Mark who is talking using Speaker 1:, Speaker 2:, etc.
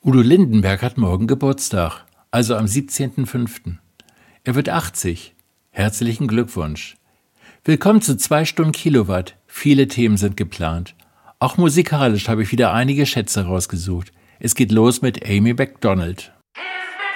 Speaker 1: Udo Lindenberg hat morgen Geburtstag, also am 17.05. Er wird 80. Herzlichen Glückwunsch. Willkommen zu 2 Stunden Kilowatt. Viele Themen sind geplant. Auch musikalisch habe ich wieder einige Schätze rausgesucht. Es geht los mit Amy Macdonald.